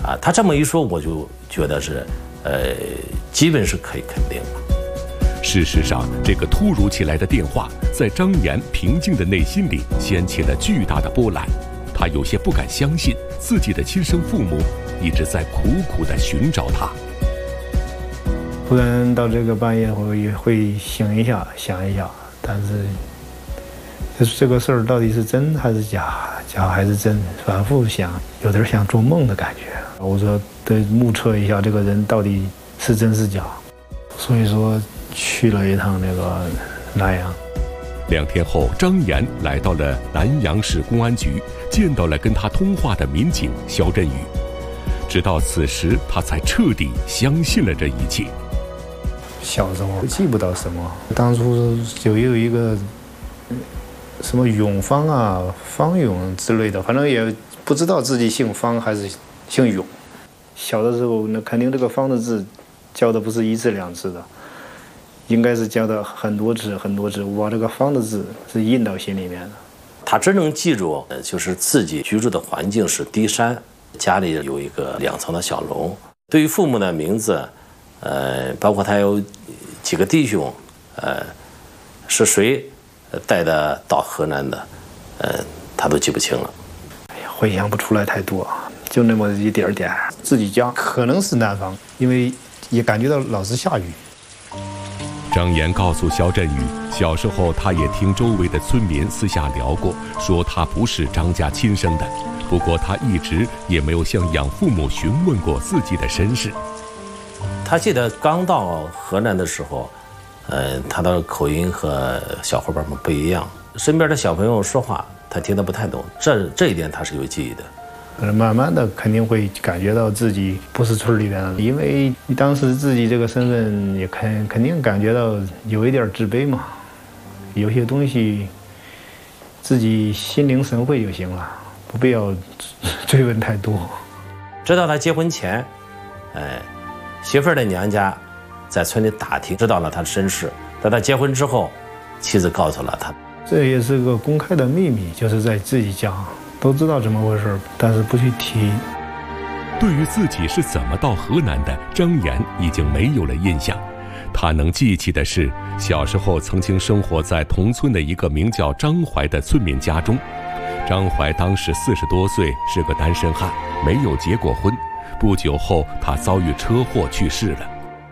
他这么一说，我就觉得是，基本是可以肯定了。 事实上，这个突如其来的电话，在张岩平静的内心里掀起了巨大的波澜。他有些不敢相信，自己的亲生父母一直在苦苦地寻找他。 突然到这个半夜，我也会醒一下，想一下，但是这个事儿到底是真还是假，假还是真，反复想，有点像做梦的感觉。我说得目测一下这个人到底是真是假，所以说去了一趟那个南阳。 2天后，张岩来到了南阳市公安局，见到了跟他通话的民警肖振宇。直到此时，他才彻底相信了这一切。 小时候记不到什么，当初就有一个什么永芳啊、方永之类的，反正也不知道自己姓方还是姓永。小的时候，那肯定这个方的字教的不是1次2次的，应该是教的很多次很多次。我把这个方的字是印到心里面的。 他真正记住，就是自己居住的环境是低山，家里有一个2层的小楼。对于父母的名字，包括他有几个弟兄，是谁带的到河南的，他都记不清了。 哎呀，回想不出来太多，就那么一点点。自己家可能是南方，因为也感觉到老是下雨。 张岩告诉肖振宇，小时候他也听周围的村民私下聊过，说他不是张家亲生的。不过他一直也没有向养父母询问过自己的身世。 他记得刚到河南的时候，他的口音和小伙伴们不一样，身边的小朋友说话他听得不太懂，这一点他是有记忆的。 可能慢慢的肯定会感觉到自己不是村里边的，因为当时自己这个身份也肯定感觉到有一点自卑嘛，有些东西自己心领神会就行了，不必要追问太多。 直到他结婚前，媳妇儿的娘家在村里打听，知道了他的身世。在他结婚之后，妻子告诉了他， 这也是个公开的秘密，就是在自己家都知道怎么回事，但是不去提。 对于自己是怎么到河南的，张岩已经没有了印象。他能记起的是，小时候曾经生活在同村的一个名叫张怀的村民家中。张怀当时40多岁，是个单身汉，没有结过婚。不久后，他遭遇车祸去世了。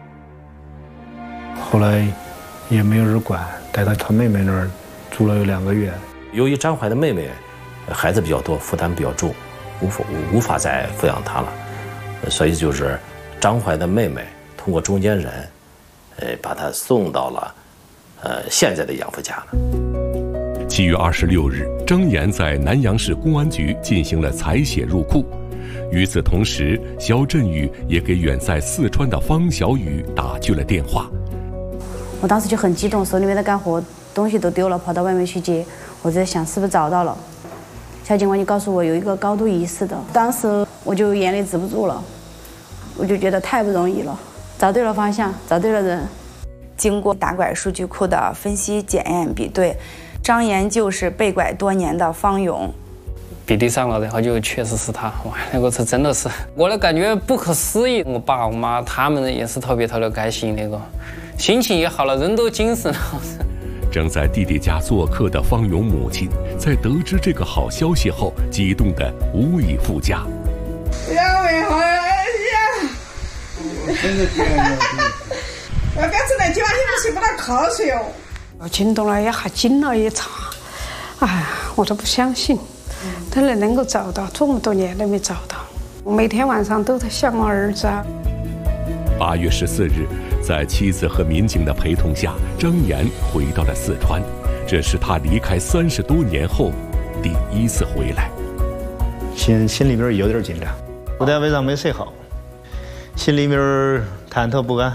后来也没有人管，带到他妹妹那儿住了有2个月。 由于张怀的妹妹孩子比较多，负担比较重，无法再抚养他了，所以就是张怀的妹妹通过中间人，把他送到了现在的养父家了。 7月26日，张岩在南阳市公安局进行了采血入库。与此同时，肖振宇也给远在四川的方小雨打去了电话。 我当时就很激动，手里面的干活东西都丢了，跑到外面去接。我在想是不是找到了。小警官就告诉我有一个高度疑似的，当时我就眼泪止不住了，我就觉得太不容易了，找对了方向，找对了人。 经过打拐数据库的分析、检验、比对，张岩就是被拐多年的方勇。 比对上了，然后就确实是他。哇，那个是真的是，我的感觉不可思议。我爸我妈他们也是特别开心，那个心情也好了，人都精神了。 正在弟弟家做客的方勇母亲，在得知这个好消息后，激动得无以复加。 两位好呀！真的这样的。我刚才那几碗你不是不拿口水哦。 我惊动了一下，惊了一场。哎呀，我都不相信，他能够找到，这么多年都没找到。我每天晚上都在想我儿子啊。 8月14日，在妻子和民警的陪同下，张岩回到了四川。这是他离开30多年后第一次回来。 心里边有点紧张，昨天晚上没睡好，心里面忐忑不安。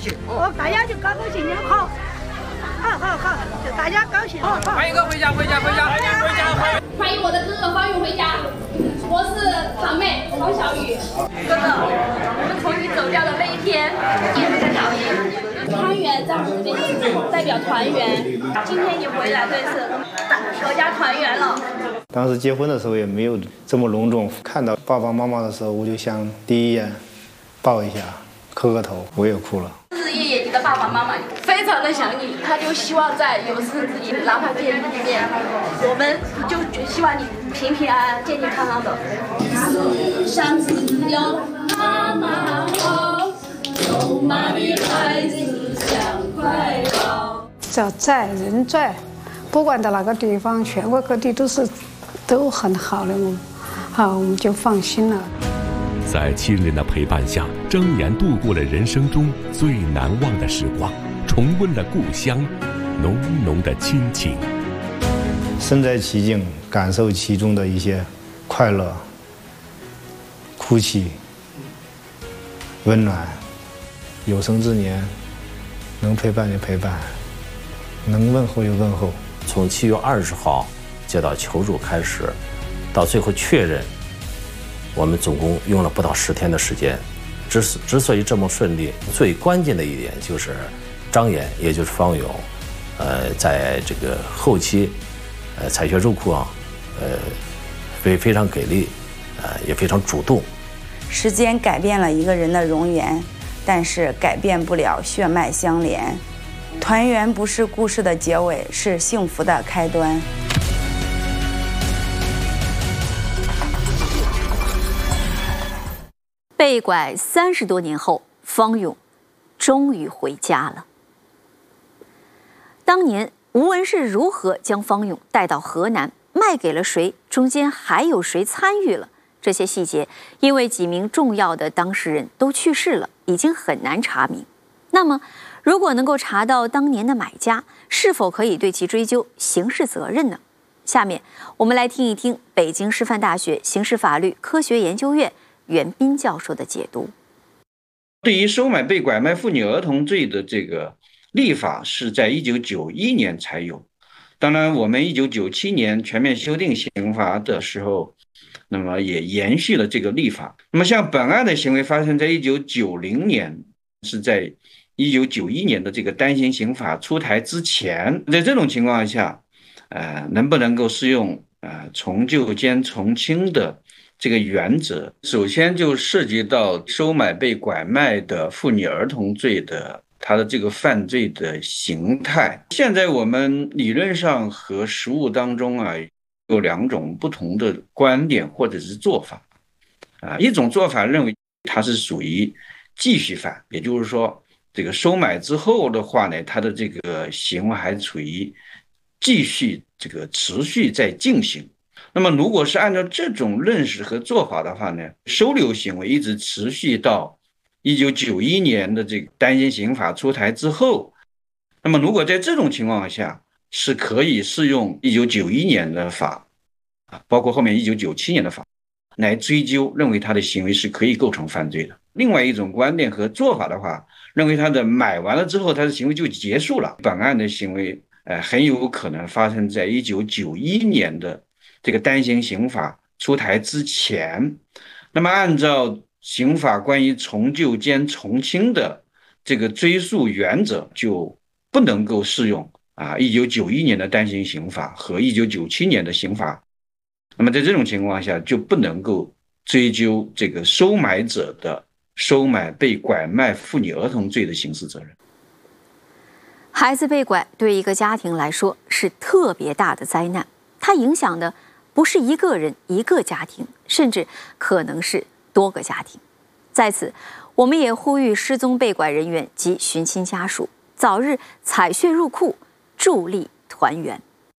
兴。哦，大家就高高兴兴，好，好，就大家高兴。好， 欢迎哥回家。 欢迎我的哥哥方宇回家，我是堂妹方小雨。哥哥，我们从你走掉的那一天也是在讨厌。团圆在我们这边代表团圆，今天你回来，对，是阖家团圆了。 当时结婚的时候也没有这么隆重，看到爸爸妈妈的时候，我就想第一眼抱一下，磕个头，我也哭了。 日夜也你的爸爸妈妈非常的想你，他就希望在有生之年，哪怕见一面，我们就希望你平平安安、健健康康的。世上只有妈妈好，肉麻的孩子像块宝。 只要在人在，不管到哪个地方，全国各地都很好的，我们就放心了。 在亲人的陪伴下，张岩度过了人生中最难忘的时光，重温了故乡浓浓的亲情。 身在其境，感受其中的一些快乐、哭泣、温暖。有生之年，能陪伴就陪伴，能问候就问候。 从7月20号接到求助开始，到最后确认，我们总共用了不到10天的时间。之所以这么顺利，最关键的一点就是张岩，也就是方勇，在这个后期，采血入库非常给力，也非常主动。 时间改变了一个人的容颜，但是改变不了血脉相连。团圆不是故事的结尾，是幸福的开端。 被拐30多年后，方勇终于回家了。当年吴文是如何将方勇带到河南，卖给了谁？中间还有谁参与了？这些细节，因为几名重要的当事人都去世了，已经很难查明。那么，如果能够查到当年的买家，是否可以对其追究刑事责任呢？下面我们来听一听北京师范大学刑事法律科学研究院袁斌教授的解读。 对于收买被拐卖妇女儿童罪的这个立法是在1991年才有。当然，我们1997年全面修订刑法的时候，那么也延续了这个立法。那么像本案的行为发生在1990年，是在1991年的这个单行刑法出台之前。在这种情况下，能不能够适用从旧兼从轻的这个原则，首先就涉及到收买被拐卖的妇女儿童罪的它的这个犯罪的形态。现在我们理论上和实务当中有2种不同的观点或者是做法。一种做法认为它是属于继续犯，也就是说这个收买之后的话呢，它的这个行为还处于继续这个持续在进行。那么如果是按照这种认识和做法的话呢，收留行为一直持续到1991年的这个单行刑法出台之后，那么如果在这种情况下是可以适用1991年的法，包括后面1997年的法来追究，认为他的行为是可以构成犯罪的。另外一种观点和做法的话，认为他的买完了之后他的行为就结束了，本案的行为很有可能发生在1991年的这个单行刑法出台之前。那么按照刑法关于从旧兼从轻的这个追诉原则，就不能够适用1991年的单行刑法和1997年的刑法。那么在这种情况下，就不能够追究这个收买者的收买被拐卖妇女儿童罪的刑事责任。 孩子被拐对一个家庭来说是特别大的灾难，它影响的不是一个人一个家庭，甚至可能是多个家庭。在此，我们也呼吁失踪被拐人员及寻亲家属早日采血入库，助力团圆。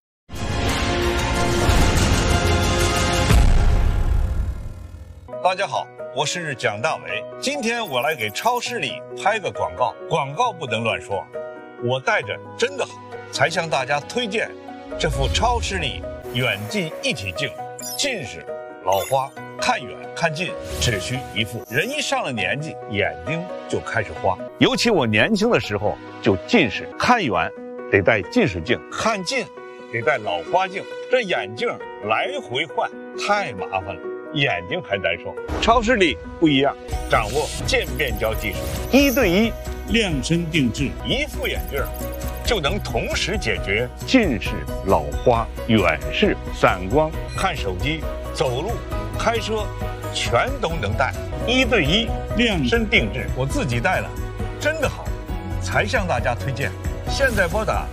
大家好，我是蒋大为。今天我来给超市里拍个广告，广告不能乱说。我带着真的好，才向大家推荐这副超市里远近一体镜，近视、老花、 看远看近只需一副。人一上了年纪，眼睛就开始花。尤其我年轻的时候就近视，看远得戴近视镜，看近得戴老花镜，这眼镜来回换太麻烦了，眼睛还难受。超视力不一样，掌握渐变焦技术，1对1量身定制，一副眼镜就能同时解决近视、老花、远视、散光、看手机、走路、开车，全都能戴。1对1量身定制，我自己戴了，真的好，才向大家推荐。现在拨打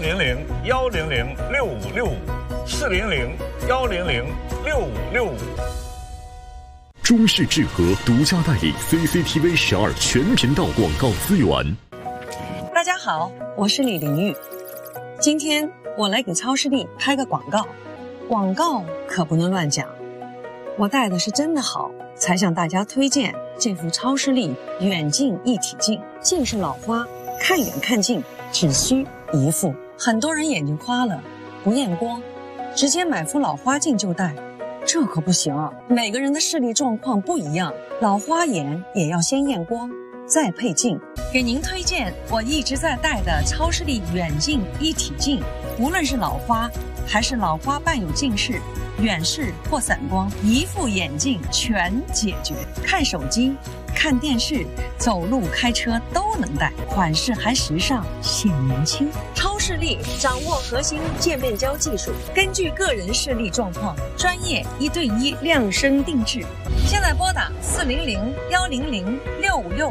400-100-6565，400-100-6565。 中视智和独家代理 CCTV 12全频道广告资源。 大家好，我是李玲玉。今天我来给超视力拍个广告，广告可不能乱讲。我戴的是真的好，才向大家推荐这副超视力远近一体镜。近视老花，看远看近只需一副。很多人眼睛花了，不验光，直接买副老花镜就戴。这可不行啊！每个人的视力状况不一样，老花眼也要先验光，再配镜。给您推荐我一直在戴的超视力远近一体镜，无论是老花还是老花伴有近视、远视或散光，一副眼镜全解决。看手机、看电视、走路、开车都能戴，款式还时尚，显年轻。超视力掌握核心渐变焦技术，根据个人视力状况，专业1对1量身定制。现在拨打400-100-6565。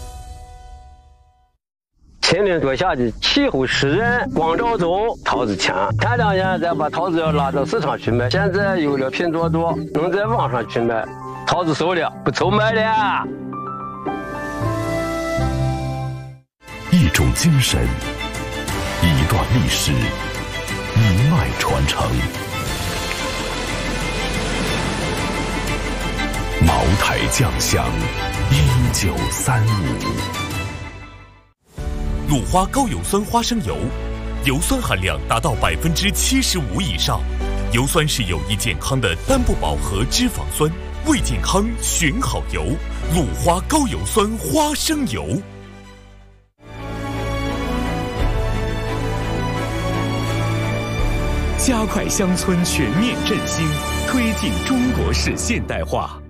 前年落下的气候湿润，光照中桃子强，前2年再把桃子要拉到市场去卖，现在有了拼多多，能在网上去卖，桃子熟了，不愁卖了。 一种精神，一段历史，一脉传承。茅台酱香，1935。 鲁花高油酸花生油，油酸含量达到75%以上，油酸是有益健康的单不饱和脂肪酸，为健康选好油。鲁花高油酸花生油。 加快乡村全面振兴，推进中国式现代化。